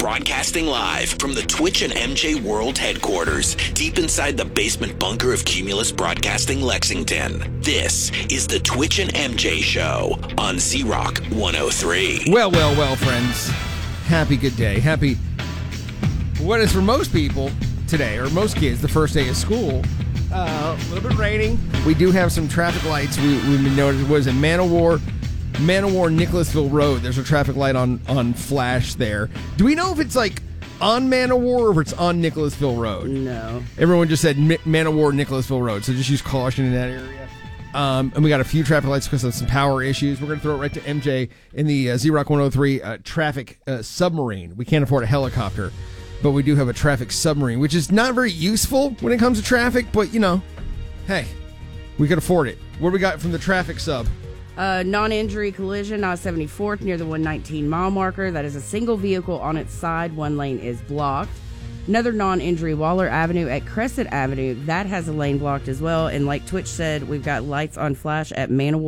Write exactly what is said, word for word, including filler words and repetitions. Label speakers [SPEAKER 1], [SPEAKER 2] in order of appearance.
[SPEAKER 1] broadcasting live from the Twitch and M J World headquarters, deep inside the basement bunker of Cumulus Broadcasting Lexington. This is the Twitch and M J Show on Z-Rock one oh three.
[SPEAKER 2] Well, well, well, friends. Happy good day. Happy, what is for most people today, or most kids, the first day of school. Uh, a little bit raining. We do have some traffic lights. We, we've been noticed. Was it Man of War? Man of War, Nicholasville Road. There's a traffic light on, on flash there. Do we know if it's like on Man of War or if it's on Nicholasville Road?
[SPEAKER 3] No.
[SPEAKER 2] Everyone just said Man of War, Nicholasville Road, so just use caution in that area. Um, and we got a few traffic lights because of some power issues. We're going to throw it right to M J in the uh, Z-Rock one oh three uh, traffic uh, submarine. We can't afford a helicopter, but we do have a traffic submarine, which is not very useful when it comes to traffic, but, you know, hey, we can afford it. What do we got from the traffic sub?
[SPEAKER 3] Uh, non-injury collision on seventy-fourth near the one nineteen mile marker. That is a single vehicle on its side. One lane is blocked. Another non-injury, Waller Avenue at Crescent Avenue. That has a lane blocked as well. And like Twitch said, we've got lights on flash at Man of War.